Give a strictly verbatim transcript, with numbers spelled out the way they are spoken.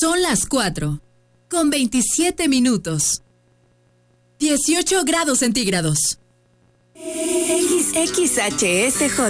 Son las cuatro, con veintisiete minutos. dieciocho grados centígrados. X X H S J